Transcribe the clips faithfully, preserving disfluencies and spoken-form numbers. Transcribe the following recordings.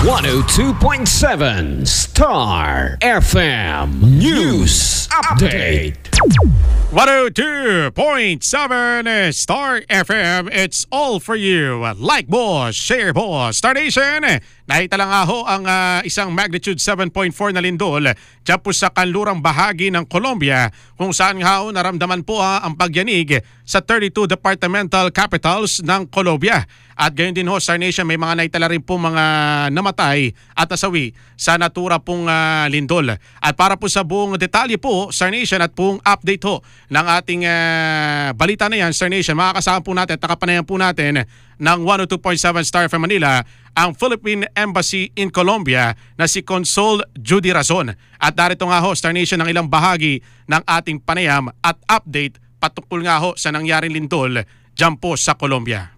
one oh two point seven Star F M News Update. one oh two point seven Star F M, it's all for you. Like boss, share boss. Star Nation, naitala nga ho ang uh, isang magnitude seven point four na lindol dyan po sa kanlurang bahagi ng Colombia, kung saan nga ho naramdaman po uh, ang pagyanig sa thirty-two departmental capitals ng Colombia. At gayon din ho, Star Nation, may mga naitala rin po mga namatay at nasawi sa natura pong uh, lindol. At para po sa buong detalye po, Star Nation, at buong update ho ng ating uh, balita na yan, Star Nation, makakasama po natin at nakapanayan po natin ng one oh two point seven Star F M Manila ang Philippine Embassy in Colombia na si Consul Judy Razon. At narito nga ho, Star Nation, ang ilang bahagi ng ating panayam at update patungkol nga ho sa nangyaring lindol dyan po sa Colombia.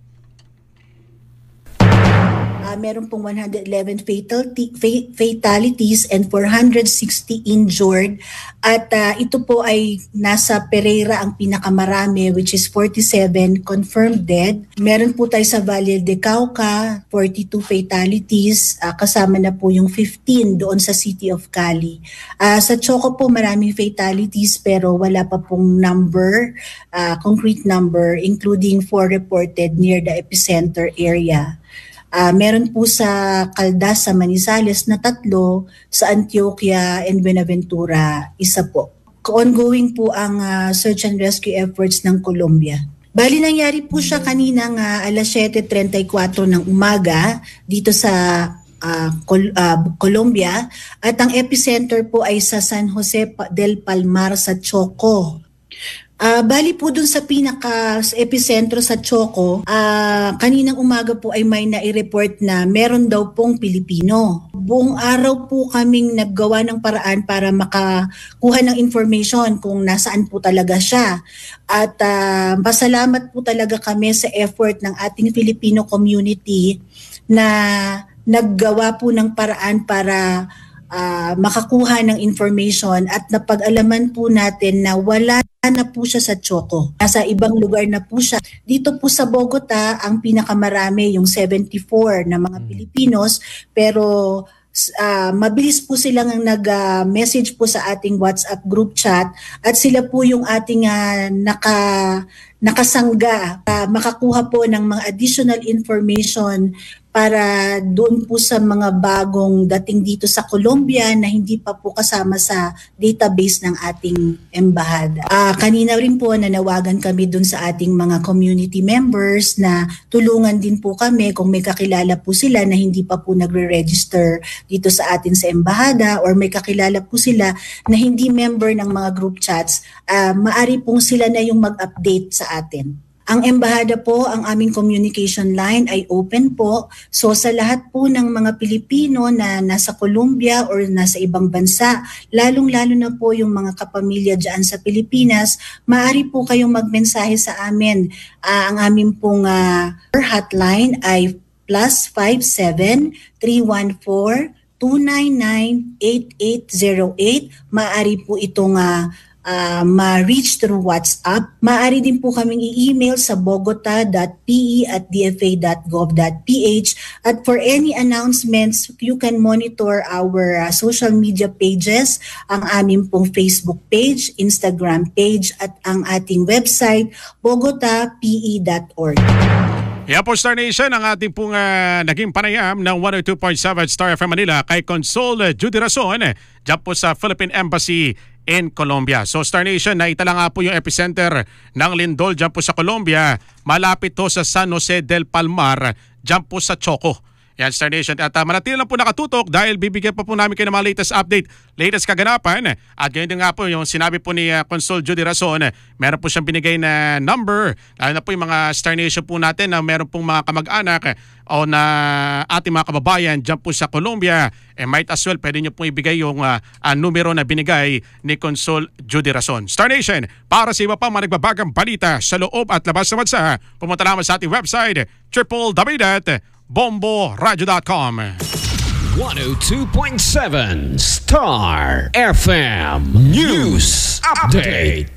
Uh, meron pong one hundred eleven fatality, fatalities and four hundred sixty injured. At uh, ito po ay nasa Pereira ang pinakamarami, which is forty-seven confirmed dead. Meron po tayo sa Valle de Cauca, forty-two fatalities. Uh, kasama na po yung fifteen doon sa City of Cali. Uh, sa Choco po maraming fatalities pero wala pa pong number, uh, concrete number, including four reported near the epicenter area. Uh, meron po sa Caldas sa Manizales na tatlo, sa Antioquia and Buenaventura isa po. Ongoing po ang uh, search and rescue efforts ng Colombia. Bali nangyari po siya kaninang uh, alas seven thirty-four ng umaga dito sa uh, Col- uh, Colombia, at ang epicenter po ay sa San Jose del Palmar sa Choco. Uh, bali po dun sa pinaka epicentro sa Choco, uh, kaninang umaga po ay may nai-report na meron daw pong Pilipino. Buong araw po kaming naggawa ng paraan para makakuha ng information kung nasaan po talaga siya. At uh, pasalamat po talaga kami sa effort ng ating Filipino community na naggawa po ng paraan para Uh, makakuha ng information, at napag-alaman po natin na wala na po siya sa Choco. Nasa ibang lugar na po siya. Dito po sa Bogota, ang pinakamarami yung seventy-four na mga Pilipinos, pero uh, mabilis po silang nag-message uh, po sa ating WhatsApp group chat, at sila po yung ating uh, naka nakasangga para makakuha po ng mga additional information para doon po sa mga bagong dating dito sa Colombia na hindi pa po kasama sa database ng ating embahada. Uh, kanina rin po nanawagan kami doon sa ating mga community members na tulungan din po kami kung may kakilala po sila na hindi pa po nagre-register dito sa atin sa embahada, or may kakilala po sila na hindi member ng mga group chats, uh, maari pong sila na yung mag-update sa atin. Ang embahada po, ang aming communication line ay open po. So sa lahat po ng mga Pilipino na nasa Colombia or nasa ibang bansa, lalong-lalo na po yung mga kapamilya dyan sa Pilipinas, maaari po kayong magmensahe sa amin. Uh, ang aming pong uh, hotline ay plus five seven three one four two nine nine eight eight zero eight. Maaari po itong uh, Uh, ma-reach through WhatsApp. Maaari din po kaming i-email sa bogota dot p e at d f a dot gov dot p h. At for any announcements, you can monitor our uh, social media pages, ang aming pong Facebook page, Instagram page, at ang ating website, bogota p e dot org. Yan po, Star Nation, ang ating pong uh, naging panayam ng one oh two point seven Star F M Manila kay Consul Judy Razon dyan po sa Philippine Embassy in Colombia. So Star Nation, naitala nga po yung epicenter ng lindol dyan po sa Colombia. Malapit to sa San Jose del Palmar, dyan po sa Choco. Yan, Star Nation. At uh, manatili lang po nakatutok dahil bibigyan pa po namin kayo ng mga latest update, latest kaganapan. At ganyan din nga po yung sinabi po ni uh, Consul Judy Razon, meron po siyang binigay na number, lalo na po yung mga Star Nation po natin na meron pong mga kamag-anak o na ating mga kababayan dyan po sa Colombia. Eh, might as well, pwede nyo pong ibigay yung uh, uh, numero na binigay ni Consul Judy Razon. Star Nation, para sa iba pa mga nagbabagang balita sa loob at labas ng bansa, pumunta naman sa ating website, w w w dot bombo radio dot com. one oh two point seven Star F M News Update.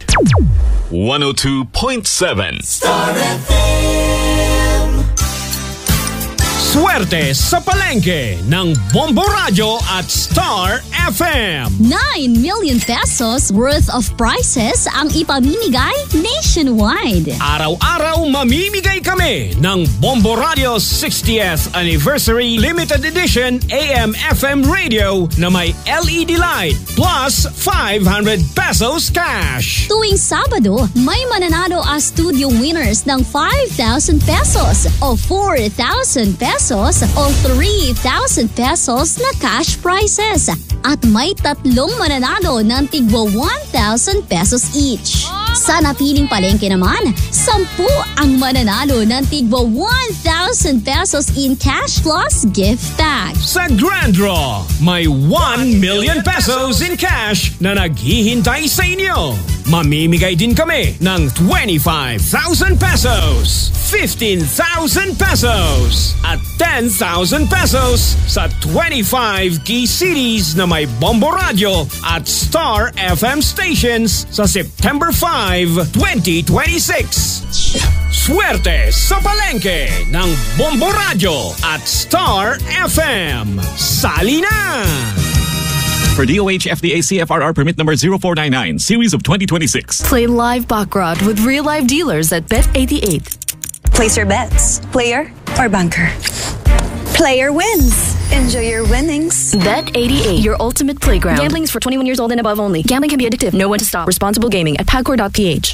one oh two point seven Star F M. Swerte sa palengke ng Bombo Radio at Star F M. nine million pesos worth of prizes ang ipamimigay nationwide. Araw-araw mamimigay kami ng Bombo Radio sixtieth Anniversary Limited Edition A M F M radio na may L E D light plus five hundred pesos cash. Tuwing Sabado, may mananalo as studio winners ng five thousand pesos o four thousand pesos o three thousand pesos na cash prizes. At may tatlong mananalo ng tigwa one thousand pesos each. Sa napiling palengke naman, sampu ang mananalo ng tigwa one thousand pesos in cash plus gift bag. Sa Grand Draw, may one million pesos in cash na naghihintay sa inyo. Mamimigay din kami ng twenty-five thousand pesos, fifteen thousand pesos, at ten thousand pesos sa twenty-five key cities na may Bombo Radio at Star F M stations sa September fifth, twenty twenty-six. Swerte sa palengke ng Bombo Radio at Star F M. Sali na! For D O H F D A C F R R permit number zero four nine nine, series of twenty twenty-six. Play live baccarat with real live dealers at Bet eighty-eight. Place your bets. Player or banker. Player wins. Enjoy your winnings. Bet eighty-eight, your ultimate playground. Gambling is for twenty-one years old and above only. Gambling can be addictive. Know when to stop. Responsible gaming at pagcor dot p h.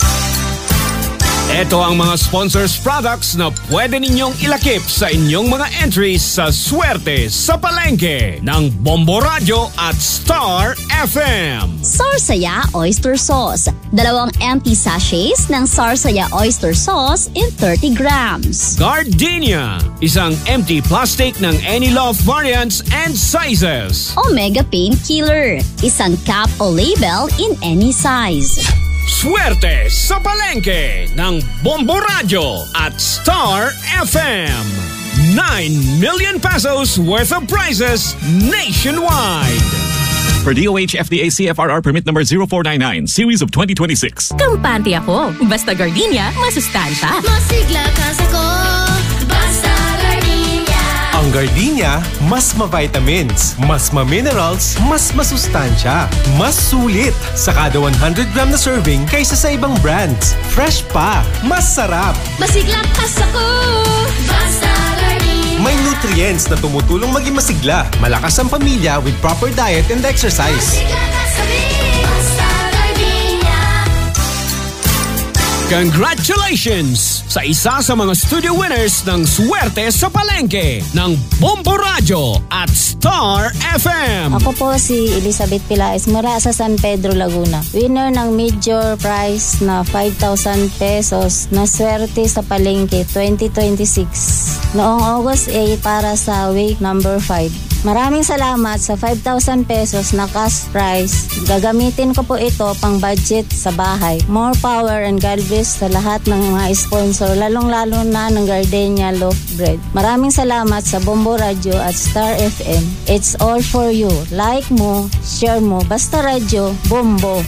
Ito ang mga sponsors products na pwede ninyong ilakip sa inyong mga entries sa Swerte sa palengke ng Bombo Radio at Star F M. Sarsaya Oyster Sauce. Dalawang empty sachets ng Sarsaya Oyster Sauce in thirty grams. Gardenia. Isang empty plastic ng any love variants and sizes. Omega Painkiller. Isang cap o label in any size. Swerte sa palengke ng Bombo Radio at Star F M. nine million pesos worth of prizes nationwide. For D O H F D A C F R R permit number zero four nine nine, series of twenty twenty-six. Kampante ako. Basta Gardenia, masustansya. Masigla ka ko. Basta Gardenia. Ang Gardenia, mas ma-vitamins, mas ma-minerals, mas masustansya, mas sulit sa kada one hundred gram na serving kaysa sa ibang brands. Fresh pa, mas sarap. Masigla ka ko. Basta Gardenia. May nutrients na tumutulong maging masigla, malakas ang pamilya with proper diet and exercise. Masigla ka sabi. Basta Gardenia. Congratulations sa isa sa mga studio winners ng Swerte sa palengke ng Bombo Radio at Star F M. Ako po si Elizabeth Pilaes mula sa San Pedro, Laguna. Winner ng major prize na five thousand pesos na Swerte sa palengke twenty twenty-six. Noong August eighth para sa week number five. Maraming salamat sa five thousand pesos na cash prize. Gagamitin ko po ito pang budget sa bahay. More power and God bless sa lahat ng mga sponsor, lalong-lalo na ng Gardenia Loaf Bread. Maraming salamat sa Bombo Radio at Star F M. It's all for you. Like mo, share mo. Basta Radio, Bombo.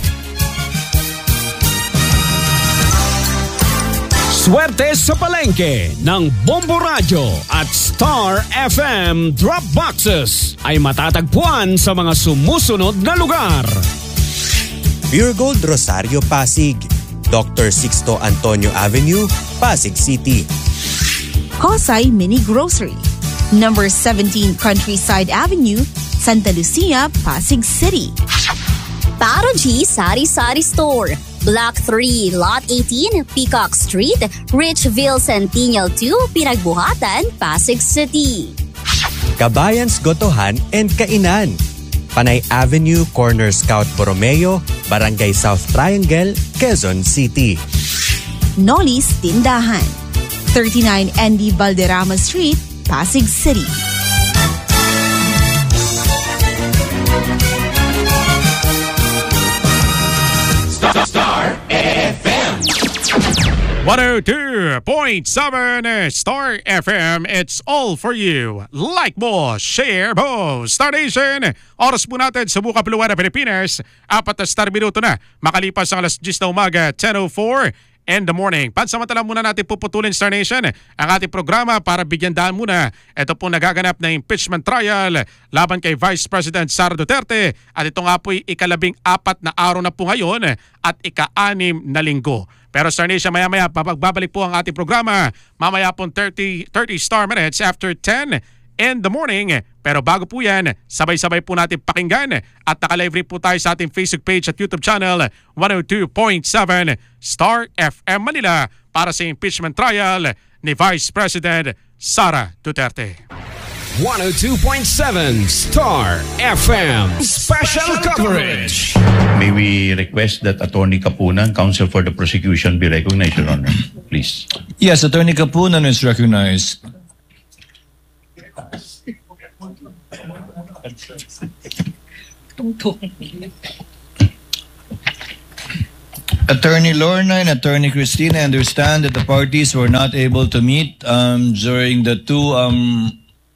Swerte sa palengke ng Bombo Radio at Star F M drop boxes ay matatagpuan sa mga sumusunod na lugar. Pure Gold Rosario Pasig, Doctor Sixto Antonio Avenue, Pasig City. Kosay Mini Grocery, number seventeen Countryside Avenue, Santa Lucia, Pasig City. Para G Sari Sari Store, Block three, Lot eighteen, Peacock Street, Richville Centennial two, Pinagbuhatan, Pasig City. Kabayans Gotohan and Kainan, Panay Avenue, Corner Scout Borromeo, Barangay South Triangle, Quezon City. Noli's Tindahan, thirty-nine Andy Valderrama Street, Pasig City. Star F M one oh two point seven Star F M. It's all for you. Like mo, share mo. Star Nation, oras po natin sa Buka Puluan na Pilipinas. Apat na star minuto na. Makalipas ang alas diyes na umaga, ten oh four. in the morning. Pansamantala muna natin puputulin, Star Nation, ang ating programa para bigyan daan muna ito pong nagaganap na impeachment trial laban kay Vice President Sara Duterte. At ito nga po'y ikalabing apat na araw na po ngayon at ika-anim na linggo. Pero Star Nation, maya-maya pagbabalik po ang ating programa. Mamaya pong thirty, thirty Star Minutes after ten in the morning. Pero bago po yan, sabay-sabay po natin pakinggan at nakalive rin po tayo sa ating Facebook page at YouTube channel one oh two point seven Star F M Manila para sa impeachment trial ni Vice President Sara Duterte. one oh two point seven Star F M Special Coverage. May we request that Attorney Kapunan, counsel for the prosecution, be recognized, Your Honor, please. Yes, Attorney Kapunan is recognized. Attorney Lorna and Attorney Christina, I understand that the parties were not able to meet um, during the two um,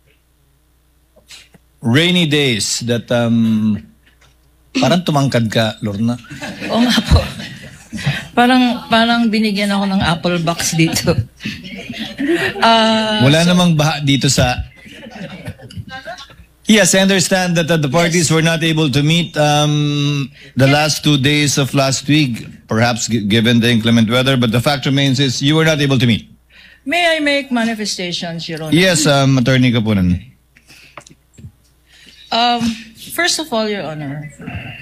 rainy days that um, parang tumangkad ka, Lorna. Oo nga po. Parang, parang binigyan ako ng apple box dito. Uh, Wala so, namang baha dito sa... Yes, I understand that uh, the parties yes. were not able to meet um, the last two days of last week, perhaps g- given the inclement weather, but the fact remains is you were not able to meet. May I make manifestations, Your Honor? Yes, um, Attorney Kapunan. Um, first of all, Your Honor,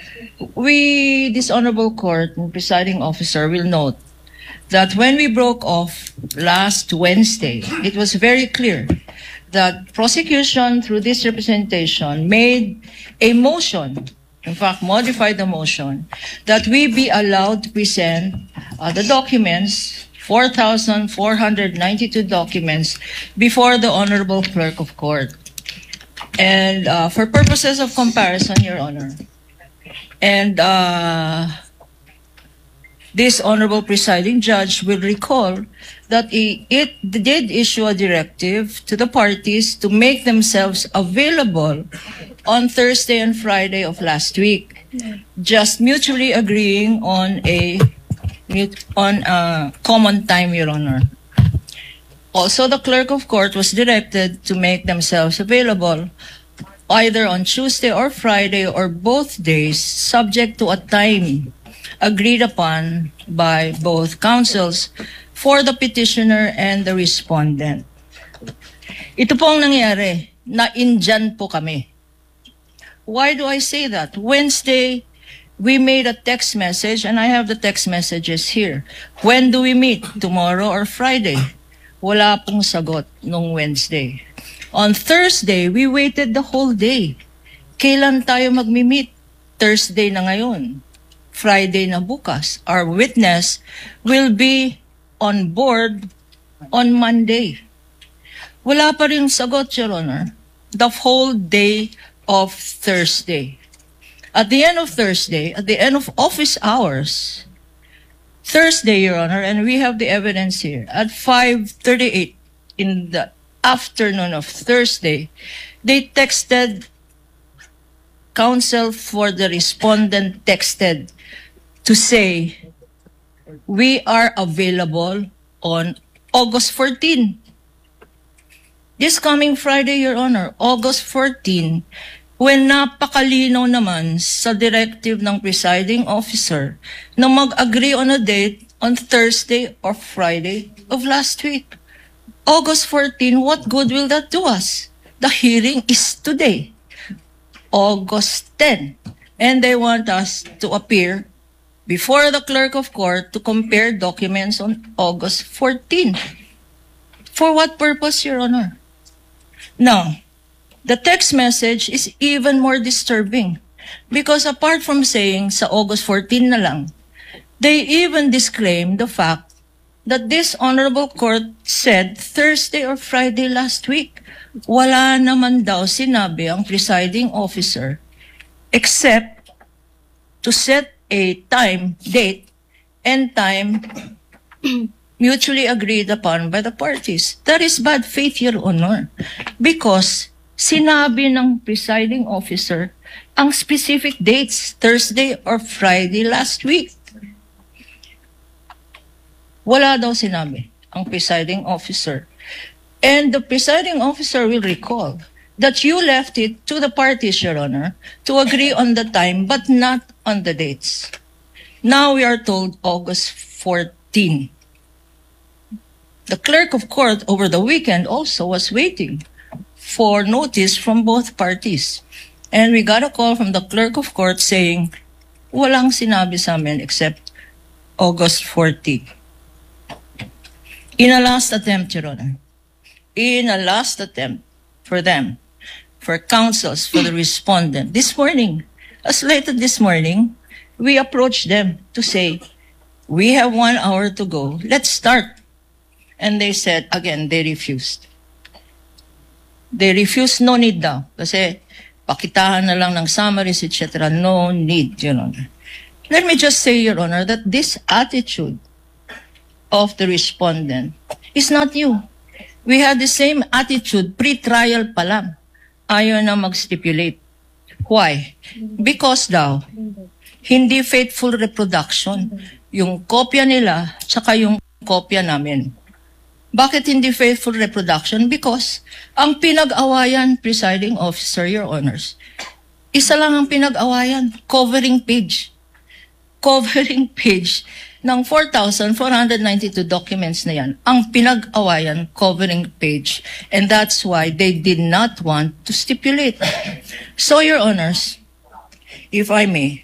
we, this Honorable Court and Presiding Officer, will note that when we broke off last Wednesday, it was very clear that prosecution through this representation made a motion, in fact modified the motion, that we be allowed to present uh, the documents, four thousand four hundred ninety-two documents, before the Honorable Clerk of Court. And uh, for purposes of comparison, Your Honor, and uh, this Honorable Presiding Judge will recall that it, it did issue a directive to the parties to make themselves available on Thursday and Friday of last week, just mutually agreeing on a on a common time, Your Honor. Also, the Clerk of Court was directed to make themselves available either on Tuesday or Friday or both days, subject to a time agreed upon by both counsels for the petitioner and the respondent. Ito po ang nangyari, na indyan po kami. Why do I say that? Wednesday, we made a text message, and I have the text messages here. When do we meet? Tomorrow or Friday? Wala pong sagot nung Wednesday. On Thursday, we waited the whole day. Kailan tayo magmi-meet? Thursday na ngayon. Friday na bukas. Our witness will be on board on Monday. Wala pa rin sagot, Your Honor. The whole day of Thursday. At the end of Thursday, at the end of office hours, Thursday, Your Honor, and we have the evidence here, at five thirty-eight in the afternoon of Thursday, they texted, counsel for the respondent texted to say, we are available on August fourteenth. This coming Friday, Your Honor, August fourteenth, when napakalinaw naman sa directive ng presiding officer na mag-agree on a date on Thursday or Friday of last week. August fourteenth, what good will that do us? The hearing is today, August tenth, and they want us to appear before the clerk of court to compare documents on August fourteenth. For what purpose, Your Honor? Now, the text message is even more disturbing because apart from saying sa August fourteenth na lang, they even disclaim the fact that this honorable court said Thursday or Friday last week. Wala naman daw sinabi ang presiding officer except to set a time, date, and time mutually agreed upon by the parties. That is bad faith, Your Honor, because sinabi ng presiding officer ang specific dates, Thursday or Friday last week. Wala daw sinabi ang presiding officer. And the presiding officer will recall that you left it to the parties, Your Honor, to agree on the time but not on the dates. Now we are told August fourteenth. The clerk of court over the weekend also was waiting for notice from both parties. And we got a call from the clerk of court saying, walang sinabi sa amin except August fourteenth. In a last attempt, Your Honor, in a last attempt for them, for counsels, for the respondent, this morning, as late as this morning, we approached them to say, we have one hour to go, let's start. And they said, again, they refused. They refused, no need daw. Kasi pakitahan na lang ng summaries, et cetera. No need, Your Honor. Let me just say, Your Honor, that this attitude of the respondent is not new. We had the same attitude pre-trial pa lang. Ayaw na mag-stipulate. Why? Because daw, hindi faithful reproduction. Yung kopya nila, tsaka yung kopya namin. Bakit hindi faithful reproduction? Because ang pinag-awayan, presiding officer, Your Honors, isa lang ang pinag-awayan, covering page. Covering page ng four thousand four hundred ninety-two documents na yan. Ang pinag-awayan, covering page. And that's why they did not want to stipulate. So, Your Honors, if I may,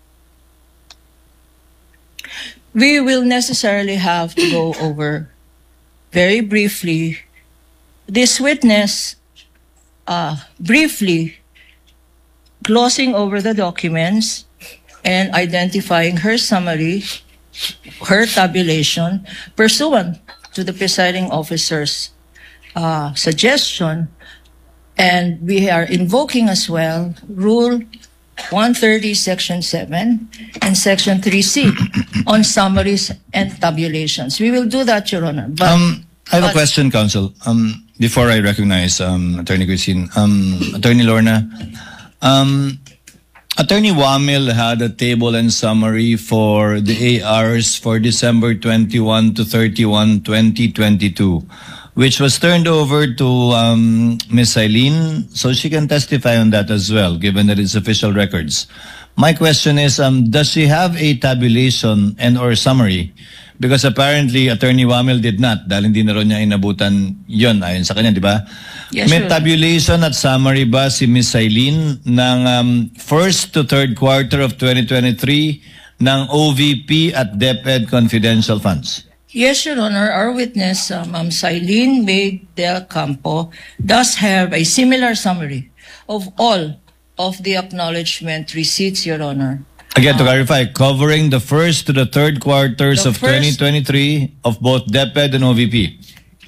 we will necessarily have to go over very briefly this witness, uh, briefly glossing over the documents and identifying her summary, her tabulation, pursuant to the presiding officer's uh, suggestion. And we are invoking as well Rule one thirty, Section seven, and Section three C on summaries and tabulations. We will do that, Your Honor. But, um, I have but, a question, Counsel. Um, before I recognize um, Attorney Christine, um, Attorney Lorna, um, Attorney Wamil had a table and summary for the A Rs for December twenty-first to thirty-first, twenty twenty-two, which was turned over to um, Miz Eileen, so she can testify on that as well, given that it's official records. My question is, um, does she have a tabulation and or summary? Because apparently, Attorney Wamil did not, dahil hindi na rin niya inabutan yun, ayon sa kanya, di ba? Yes, May sure. tabulation at summary ba si Miz Eileen ng um, first to third quarter of twenty twenty-three ng O V P at DepEd confidential funds? Yes, Your Honor. Our witness, uh, Ma'am Sailin May Del Campo, does have a similar summary of all of the acknowledgement receipts, Your Honor. Again, to clarify, covering the first to the third quarters The of first- twenty twenty-three of both DepEd and O V P.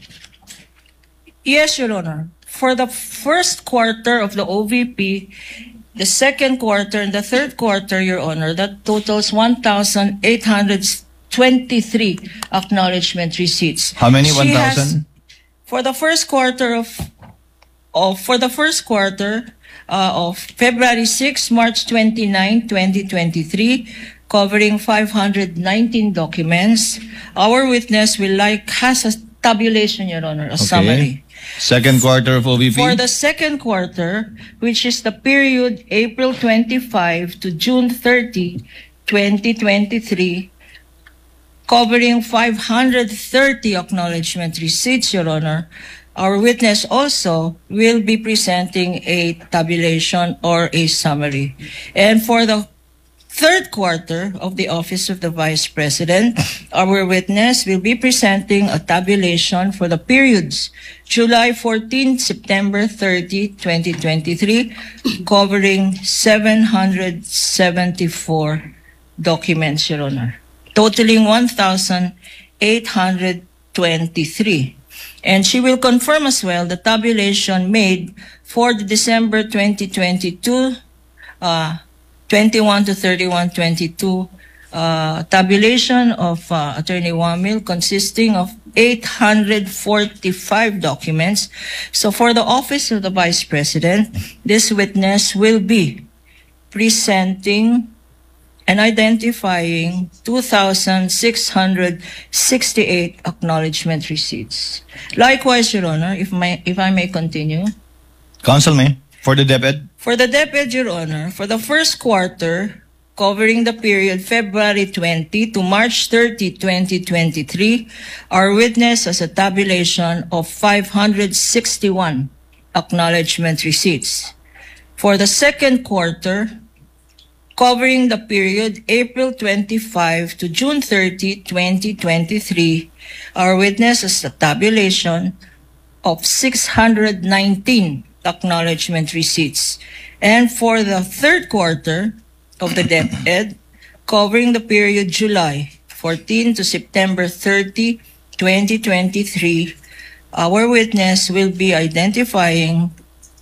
Yes, Your Honor. For the first quarter of the O V P, the second quarter, and the third quarter, Your Honor, that totals one thousand eight hundred twenty-three acknowledgement receipts. How many? She one has- thousand? For the first quarter of, of for the first quarter uh, of February sixth, March twenty-ninth, twenty twenty-three, covering five hundred nineteen documents, our witness will like has a tabulation, Your Honor, a summary. Second quarter of O V P? For the second quarter, which is the period April twenty-fifth to June thirtieth, twenty twenty-three, covering five hundred thirty acknowledgement receipts, Your Honor, our witness also will be presenting a tabulation or a summary. And for the third quarter of the Office of the Vice President, our witness will be presenting a tabulation for the periods July fourteenth, September thirtieth, twenty twenty-three, covering seven hundred seventy-four documents, Your Honor, totaling one thousand eight hundred twenty-three. And she will confirm as well the tabulation made for the December twenty twenty-two, uh, twenty-first to thirty-first, twenty-two, uh, tabulation of uh, Attorney Wamil consisting of eight hundred forty-five documents. So for the Office of the Vice President, this witness will be presenting and identifying two thousand six hundred sixty-eight acknowledgement receipts. Likewise, Your Honor, if, my, if I may continue. Counsel may, for the DepEd. For the DepEd, Your Honor, for the first quarter, covering the period February twentieth to March thirtieth, twenty twenty-three, our witness has a tabulation of five hundred sixty-one acknowledgement receipts. For the second quarter, covering the period April twenty-fifth to June thirtieth, twenty twenty-three, our witness has a tabulation of six hundred nineteen acknowledgement receipts. And for the third quarter of the DepEd, covering the period July fourteenth to September thirtieth, twenty twenty-three, our witness will be identifying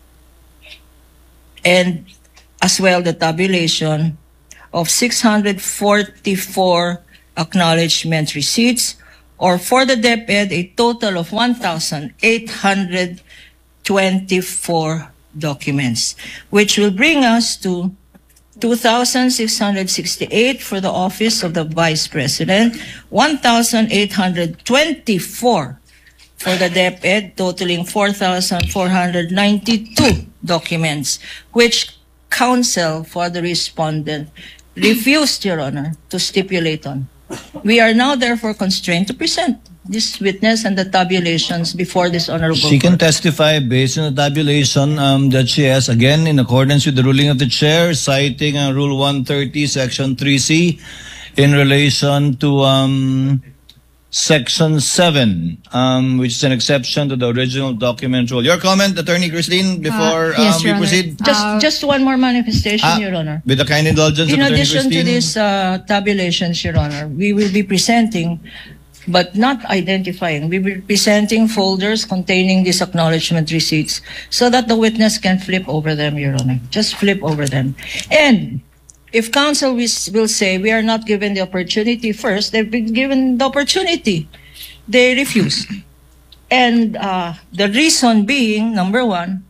and as well the tabulation of six hundred forty-four acknowledgement receipts, or for the DepEd, a total of one thousand eight hundred twenty-four documents, which will bring us to two thousand six hundred sixty-eight for the Office of the Vice President, one thousand eight hundred twenty-four for the DepEd, totaling four thousand four hundred ninety-two documents, which counsel for the respondent refused, Your Honor, to stipulate on. We are now therefore constrained to present this witness and the tabulations before this honorable She can court. testify based on the tabulation um, that she has, again, in accordance with the ruling of the chair, citing uh, Rule one thirty, Section three C, in relation to um, Section seven, um, which is an exception to the original document rule. Your comment, Attorney Christine, before Uh, yes, um, Your we Honor. proceed? Just, just one more manifestation, Ah, Your Honor. With the kind indulgence In of Attorney addition Christine. to these uh, tabulations, Your Honor, we will be presenting, but not identifying, we will be presenting folders containing these acknowledgement receipts so that the witness can flip over them, Your Honor. Just flip over them. And if counsel will say we are not given the opportunity first, they've been given the opportunity. They refuse. And uh, the reason being, number one,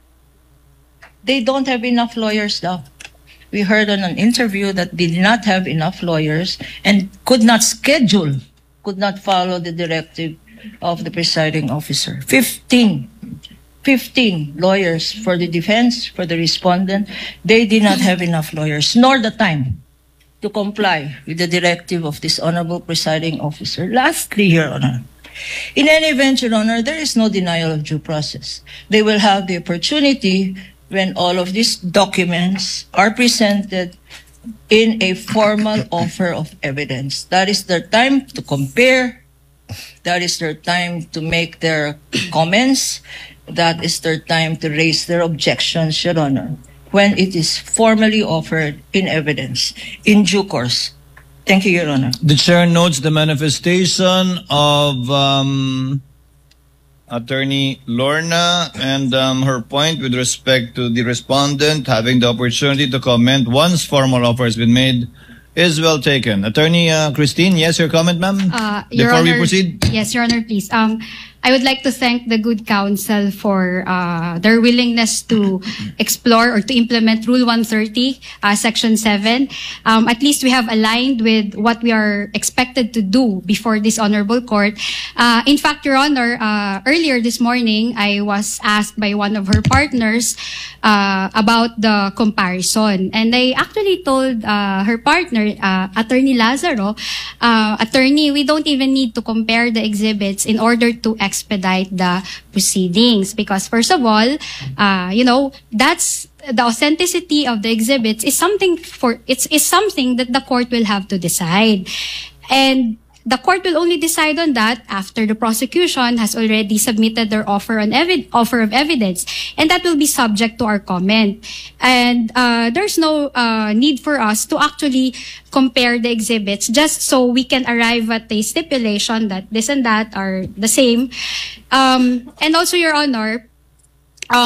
they don't have enough lawyers now. We heard on an interview that they did not have enough lawyers and could not schedule, could not follow the directive of the presiding officer. Fifteen. fifteen lawyers for the defense, for the respondent. They did not have enough lawyers, nor the time to comply with the directive of this honorable presiding officer. Lastly, Your Honor, in any event, Your Honor, there is no denial of due process. They will have the opportunity when all of these documents are presented in a formal offer of evidence. That is their time to compare. That is their time to make their comments. That is their time to raise their objections, Your Honor, when it is formally offered in evidence in due course. Thank you, Your Honor. The chair notes the manifestation of um, Attorney Lorna and um, her point with respect to the respondent having the opportunity to comment once formal offer has been made is well taken. Attorney uh, Christine, yes, your comment, ma'am? Uh, Your Before Honor, we proceed? Yes, Your Honor, please. Um, I would like to thank the good counsel for uh, their willingness to explore or to implement Rule one thirty, uh, Section seven. Um, at least we have aligned with what we are expected to do before this honorable court. Uh, in fact, Your Honor, uh, earlier this morning, I was asked by one of her partners uh, about the comparison. And I actually told uh, her partner, uh, Attorney Lazaro, uh, Attorney, we don't even need to compare the exhibits in order to expedite the proceedings, because first of all, uh, you know, that's the authenticity of the exhibits is something for it's is something that the court will have to decide, and the court will only decide on that after the prosecution has already submitted their offer on evi- offer of evidence, and that will be subject to our comment. And uh, there's no uh, need for us to actually compare the exhibits just so we can arrive at a stipulation that this and that are the same. Um, and also, Your Honor, um, we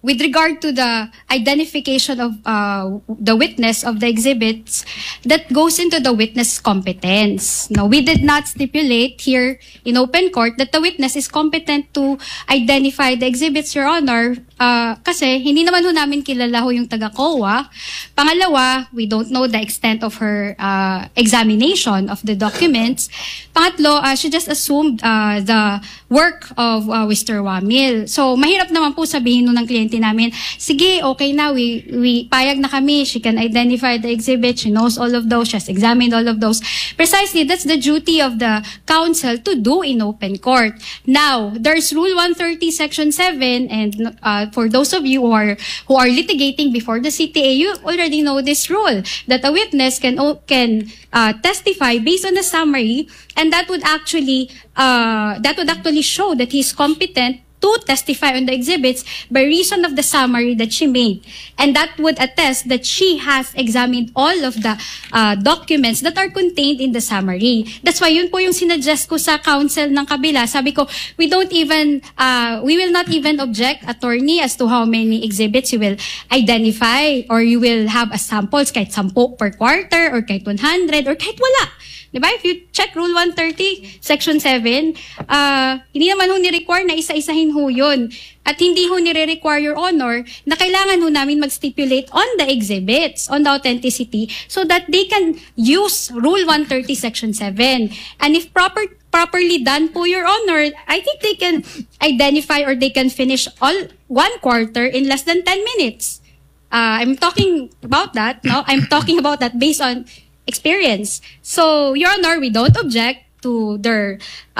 with regard to the identification of uh, the witness of the exhibits, that goes into the witness competence. No, we did not stipulate here in open court that the witness is competent to identify the exhibits, Your Honor, uh, kasi hindi naman ho namin kilala ho yung taga-C O A. Pangalawa, we don't know the extent of her uh, examination of the documents. Pangatlo, uh, she just assumed uh, the work of uh, Mister Wamil. So, mahirap naman po sabihin nun ng kliyente namin, sige, okay na, we, we payag na kami, she can identify the exhibit, she knows all of those, she has examined all of those. Precisely, that's the duty of the counsel to do in open court. Now, there's Rule one thirty, Section seven, and uh, for those of you who are, who are litigating before the C T A, you already know this rule, that a witness can, can uh, testify based on a summary, and that would actually, uh, that would actually show that he's competent to testify on the exhibits by reason of the summary that she made. And that would attest that she has examined all of the uh, documents that are contained in the summary. That's why yun po yung sinuggest ko sa counsel ng kabila. Sabi ko, we don't even, uh, we will not even object, attorney, as to how many exhibits you will identify, or you will have a samples kahit sampu per quarter, or kahit one hundred, or kahit wala. Diba? If you check Rule one thirty, Section seven, uh, hindi naman ho ni-require na isa-isahin ho yun. At hindi ho nire-require, Your Honor, na kailangan ho namin mag-stipulate on the exhibits, on the authenticity, so that they can use Rule one thirty, Section seven. And if proper properly done po, Your Honor, I think they can identify or they can finish all one quarter in less than ten minutes. Uh, I'm talking about that, no? I'm talking about that based on experience. So, Your Honor, we don't object to their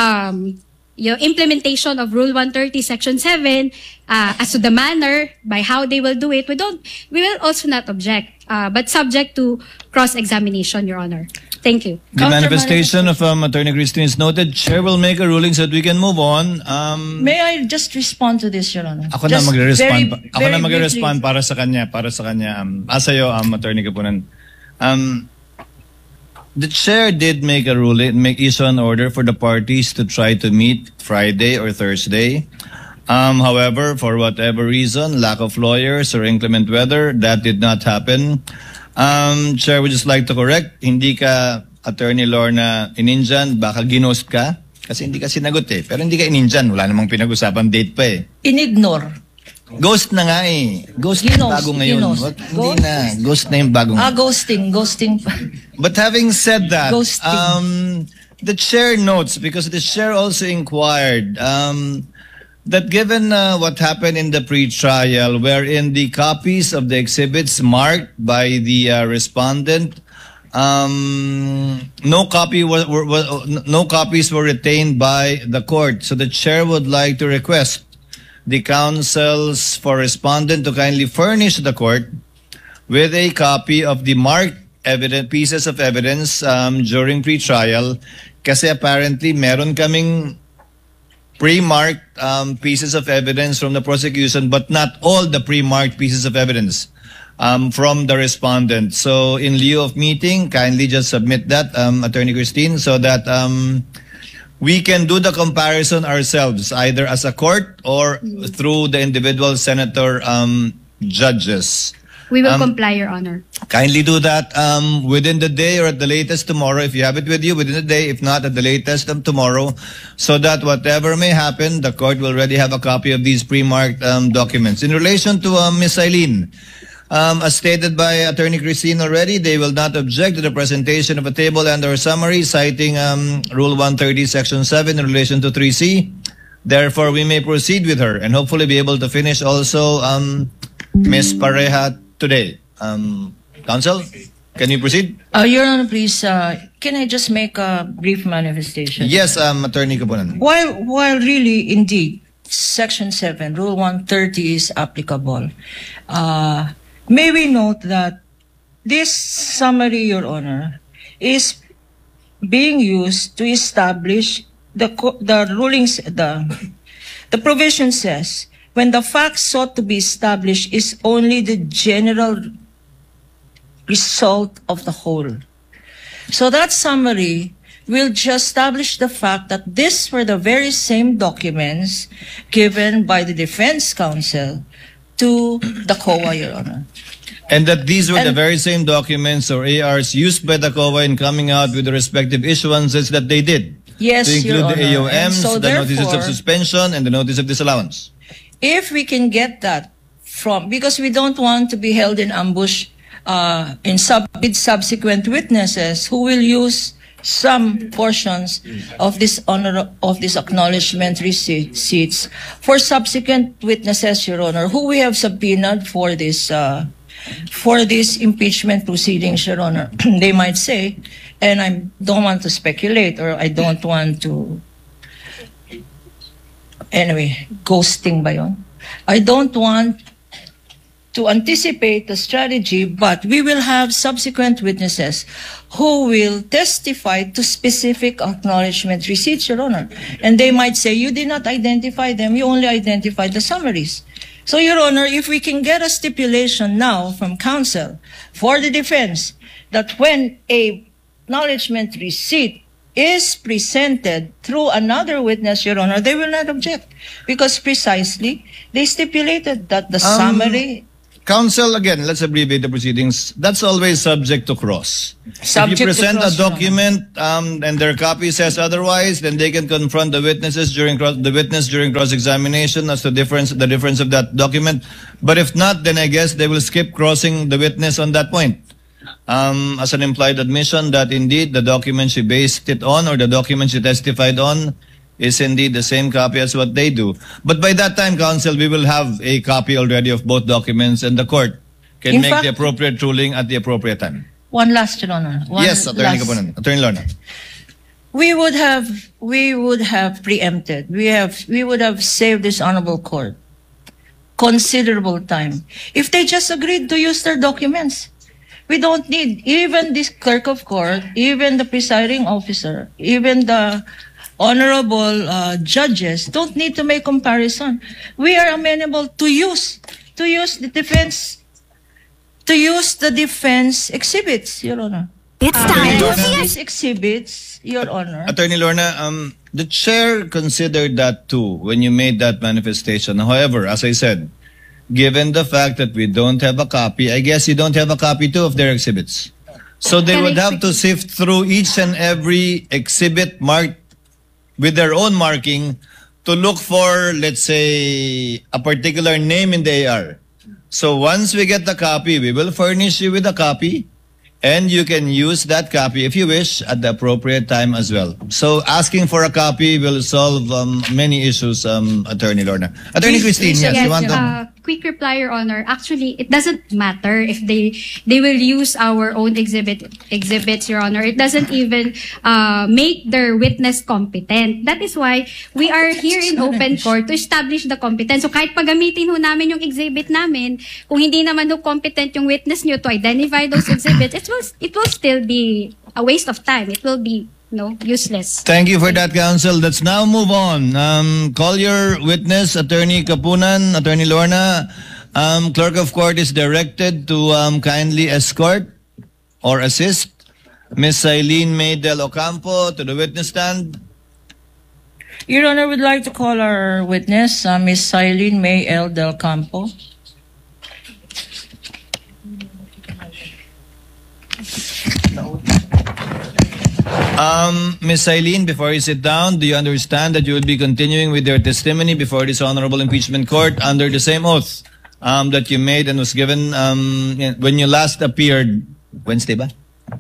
um, you know, implementation of Rule one thirty, Section seven, uh, as to the manner by how they will do it. We don't. We will also not object, uh, but subject to cross-examination, Your Honor. Thank you. The manifestation of um, Attorney Christine is noted. Chair will make a ruling so that we can move on. Um, May I just respond to this, Your Honor? Ako just na magre-respond. Very, ako very na magre-respond briefly. para sa kanya, para sa kanya. Um, asayo, um, Attorney Kapunan. Um, The chair did make a ruling, make issue an order for the parties to try to meet Friday or Thursday. Um, however, for whatever reason, lack of lawyers or inclement weather, that did not happen. Um, Chair would just like to correct, hindi ka Attorney Lorna ininjan, baka ginost ka. Kasi hindi ka sinagot eh. Pero hindi ka ininjan, wala namang pinag-usapan date pa eh. Inignore. Ghost na nga eh. Ghost na bago ngayon. Wag, hindi na. Ghost na yung bagong. Ah, ghosting. Ghosting. But having said that, Ghosting. um, the chair notes, because the chair also inquired, um, that given uh, what happened in the pre-trial, wherein the copies of the exhibits marked by the uh, respondent, um, no copy was, were, were, no copies were retained by the court. So the chair would like to request the counsels for respondent to kindly furnish the court with a copy of the marked evidence, pieces of evidence um, during pre-trial. Kasi apparently meron kaming pre-marked um, pieces of evidence from the prosecution, but not all the pre-marked pieces of evidence um, from the respondent. So in lieu of meeting, kindly just submit that, um, Attorney Christine, so that um, we can do the comparison ourselves, either as a court or through the individual senator um, judges. We will Um, comply, Your Honor. Kindly do that um, within the day or at the latest tomorrow. If you have it with you, within the day. If not, at the latest of tomorrow. So that whatever may happen, the court will already have a copy of these pre-marked um, documents. In relation to uh, Miz Eileen, um, as stated by Attorney Christine already, they will not object to the presentation of a table and or summary citing um, Rule one thirty, Section seven in relation to three C. Therefore, we may proceed with her and hopefully be able to finish also um, Miz Pareja today. Um, Counsel, can you proceed? Uh, Your Honor, please, uh, can I just make a brief manifestation? Yes, um, Attorney Kapunan. While, while really, indeed, Section seven, Rule one thirty is applicable, uh, may we note that this summary, Your Honor, is being used to establish the, co- the rulings, the, the provision says, when the facts sought to be established is only the general result of the whole. So that summary will just establish the fact that these were the very same documents given by the defense counsel to the C O A, Your Honor. And that these were the And- very same documents or A Rs used by the C O A in coming out with the respective issuances that they did. Yes, to include Your the Honor. A O Ms, And so the notices of therefore- suspension, and the notice of disallowance. If we can get that from, because we don't want to be held in ambush uh, in sub, with subsequent witnesses who will use some portions of this honor of this acknowledgement receipts for subsequent witnesses, Your Honor, who we have subpoenaed for this uh, for this impeachment proceedings, Your Honor. They might say, and I don't want to speculate, or I don't want to. Anyway, ghosting ba yun? I don't want to anticipate the strategy, but we will have subsequent witnesses who will testify to specific acknowledgement receipts, Your Honor. And they might say, you did not identify them, you only identified the summaries. So, Your Honor, if we can get a stipulation now from counsel for the defense that when a acknowledgement receipt is presented through another witness, Your Honor, they will not object because precisely they stipulated that the Um, summary. Counsel, again, let's abbreviate the proceedings. That's always subject to cross. Subject if you to present cross, a document um, and their copy says otherwise, then they can confront the witnesses during cross, the witness during cross-examination as to difference, the difference of that document. But if not, then I guess they will skip crossing the witness on that point. Um, as an implied admission that indeed the document she based it on or the document she testified on is indeed the same copy as what they do. But by that time, counsel, we will have a copy already of both documents and the court can In make fact- the appropriate ruling at the appropriate time. One last, Your Honor. One yes, Attorney last- Kapunan. Attorney Lorna. We would have, we would have preempted. We have, we would have saved this honorable court considerable time if they just agreed to use their documents. We don't need even this clerk of court, even the presiding officer, even the honorable uh, judges don't need to make comparison. We are amenable to use to use the defense to use the defense exhibits, Your Honor. It's time. Uh, these exhibits, Your Honor. Attorney Lorna, um, the chair considered that too when you made that manifestation. However, as I said, given the fact that we don't have a copy, I guess you don't have a copy too of their exhibits. So they Can would I have to sift through each and every exhibit marked with their own marking to look for, let's say, a particular name in the A R. So once we get the copy, we will furnish you with a copy, and you can use that copy if you wish at the appropriate time as well. So asking for a copy will solve um, many issues, um, Attorney Lorna. Attorney Christine, yes, you want to... uh, quick reply, Your Honor. Actually, it doesn't matter if they they will use our own exhibit exhibits, Your Honor. It doesn't even uh, make their witness competent. That is why we are here in open court to establish the competence. So kahit pagamitin ho namin yung exhibit namin, kung hindi naman ho competent yung witness nyo to identify those exhibits, it will it will still be a waste of time. It will be no useless. Thank you for that, counsel. Let's now move on. Um, call your witness, Attorney Kapunan, Attorney Lorna. Um, Clerk of Court is directed to um, kindly escort or assist Miss Eileen May Del Ocampo to the witness stand. Your Honor, we'd like to call our witness, uh, Miss Eileen May L. Del Campo. Um, Miss Eileen, before you sit down, do you understand that you will be continuing with your testimony before this Honorable Impeachment Court under the same oath um, that you made and was given um, when you last appeared Wednesday ba?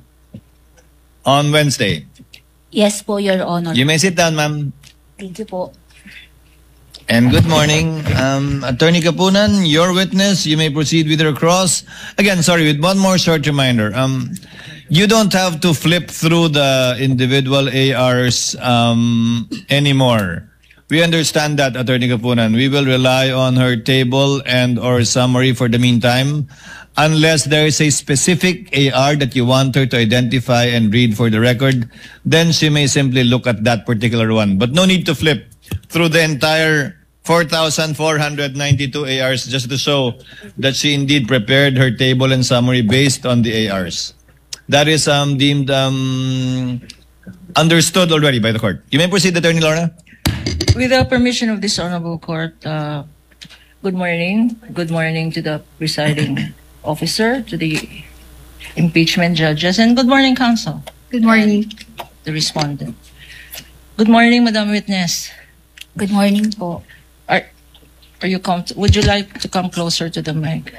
On Wednesday. Yes po, Your Honor. You may sit down, ma'am. Thank you po. And good morning. Um, Attorney Kapunan, your witness, you may proceed with your cross. Again, sorry, with one more short reminder. Um, you don't have to flip through the individual A Rs um, anymore. We understand that, Attorney Kapunan. We will rely on her table and or summary for the meantime, unless there is a specific A R that you want her to identify and read for the record, then she may simply look at that particular one. But no need to flip through the entire four thousand four hundred ninety-two A Rs just to show that she indeed prepared her table and summary based on the A Rs. That is um, deemed um, understood already by the court. You may proceed, Attorney Lorna. With the permission of this honorable court, uh, Good morning. Good morning to the presiding officer, to the impeachment judges, and good morning, counsel. Good morning. The respondent. Good morning, Madam Witness. Good morning po. Are, are you com- would you like to come closer to the mic?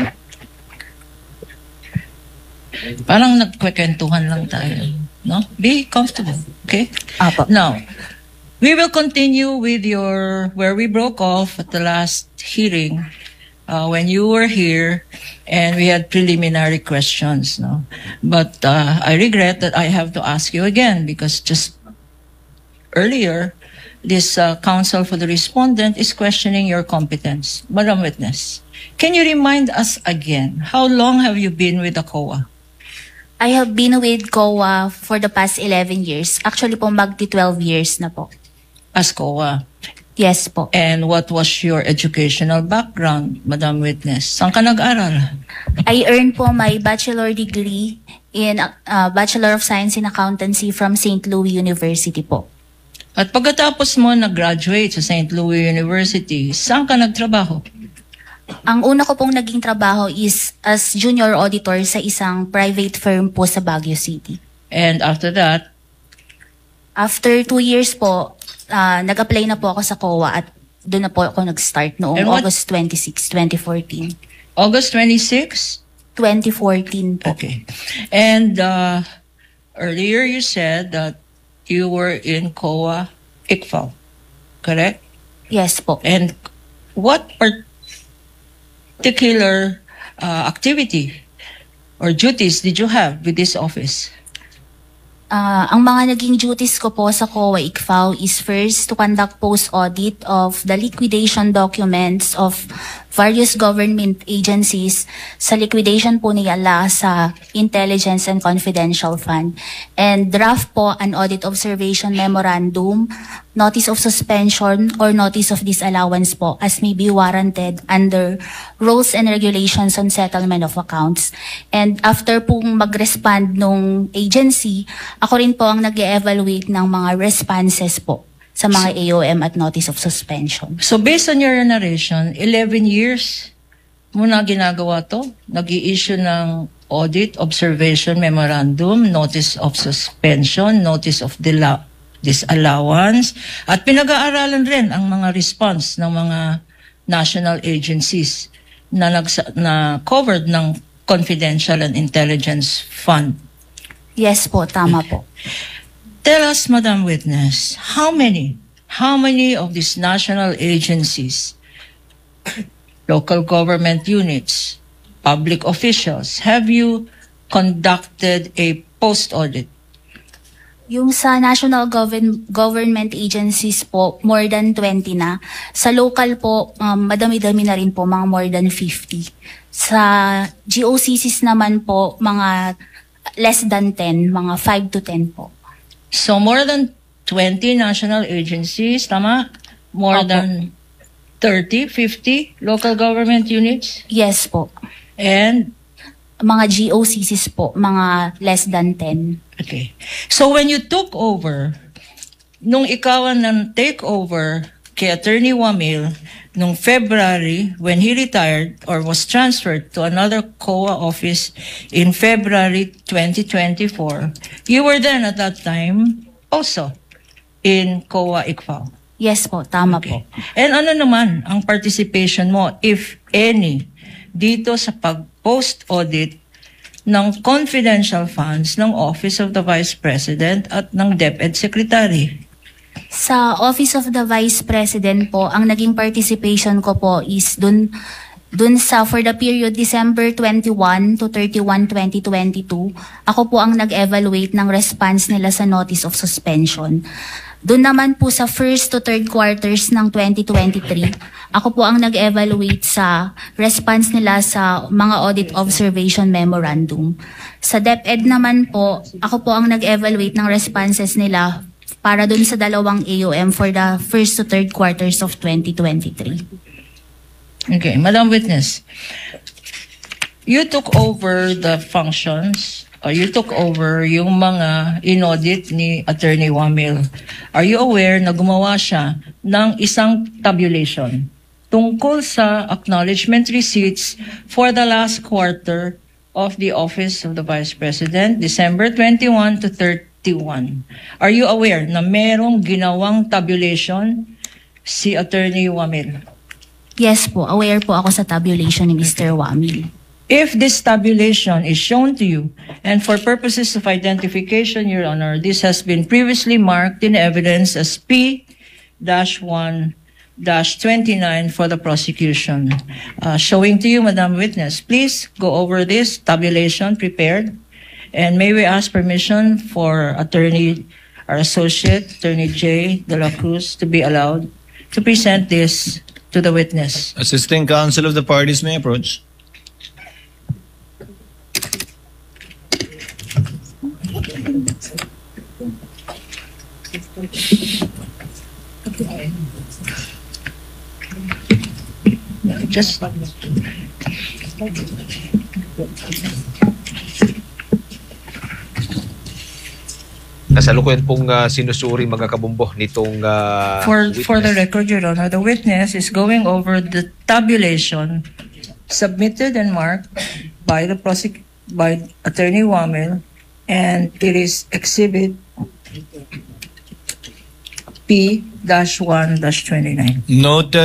Parang nagkwekwentuhan lang tayo, no? Be comfortable, okay? Apo. Now, we will continue with your, where we broke off at the last hearing, uh, when you were here, and we had preliminary questions, no? But uh, I regret that I have to ask you again, because just earlier, this uh, counsel for the respondent is questioning your competence. Madam Witness, can you remind us again, how long have you been with the C O A? I have been with C O A for the past eleven years. Actually po, magti twelve years na po. As C O A? Yes po. And what was your educational background, Madam Witness? Saan ka nag-aral? I earned po my bachelor degree in uh, Bachelor of Science in Accountancy from Saint Louis University po. At pagkatapos mo nag-graduate sa Saint Louis University, saan ka nagtrabaho? Ang una ko pong naging trabaho is as junior auditor sa isang private firm po sa Baguio City. And after that? After two years po, uh, nag-apply na po ako sa C O A at doon na po ako nag-start noong And what- August twenty-sixth, twenty fourteen. August twenty-sixth? twenty fourteen po. Okay. And uh, earlier you said that you were in C O A I C F A O, correct? Yes po. And what particular uh, activity or duties did you have with this office? Uh, ang mga naging duties ko po sa C O A I C F A O is first to conduct post-audit of the liquidation documents of various government agencies sa liquidation po nila sa Intelligence and Confidential Fund, and draft po an audit observation memorandum, notice of suspension or notice of disallowance po as may be warranted under rules and regulations on settlement of accounts. And after pong mag-respond nung agency, ako rin po ang nag-evaluate ng mga responses po sa mga A O M at notice of suspension. So based on your narration, eleven years mo na ginagawa to? Nag-i-issue ng audit, observation, memorandum, notice of suspension, notice of dila- disallowance, at pinag-aaralan rin ang mga response ng mga national agencies na, nagsa- na covered ng Confidential and Intelligence Fund. Yes po, tama po. Tell us, Madam Witness, how many, how many of these national agencies, local government units, public officials, have you conducted a post-audit? Yung sa national govern- government agencies po, more than twenty na. Sa local po, um, madami-dami na rin po, mga more than fifty. Sa G O C Cs naman po, mga less than ten, mga five to ten po. So more than twenty national agencies, tama? More Opo. than thirty, fifty local government units? Yes po. And? Mga G O C Cs po, mga less than ten. Okay. So when you took over, nung ikaw ang take over kay Attorney Wamil, nung February, when he retired or was transferred to another C O A office in February twenty twenty-four, you were then at that time also in C O A I C F A O. Yes po, tama okay. po. And ano naman ang participation mo, if any, dito sa pag-post-audit ng confidential funds ng Office of the Vice President at ng DepEd Secretary? Sa Office of the Vice President po, ang naging participation ko po is dun, dun sa for the period December twenty-first to thirty-first, twenty twenty-two, ako po ang nag-evaluate ng response nila sa notice of suspension. Doon naman po sa first to third quarters ng twenty twenty-three, ako po ang nag-evaluate sa response nila sa mga audit observation memorandum. Sa DepEd naman po, ako po ang nag-evaluate ng responses nila para dun sa dalawang A O M for the first to third quarters of twenty twenty-three. Okay, Madam Witness, you took over the functions, or you took over yung mga inaudit ni Attorney Wamil. Are you aware na gumawa siya ng isang tabulation tungkol sa acknowledgement receipts for the last quarter of the Office of the Vice President, December twenty-first to thirty-first. Are you aware na merong ginawang tabulation si Attorney Wamil? Yes po, aware po ako sa tabulation ni Mister Wamil. If this tabulation is shown to you, and for purposes of identification, Your Honor, this has been previously marked in evidence as P one twenty-nine for the prosecution. Uh, showing to you, Madam Witness, please go over this tabulation prepared. And may we ask permission for Attorney, our Associate, Attorney J. De La Cruz, to be allowed to present this to the witness. Assisting counsel of the parties may approach. Just Kasalukuyan pong uh, sinusuri mga kabumbo nitong uh, for witness. for the record, Your Honor, the witness is going over the tabulation submitted and marked by the prosec by Attorney Wamil, and it is exhibit P one twenty-nine. Noted.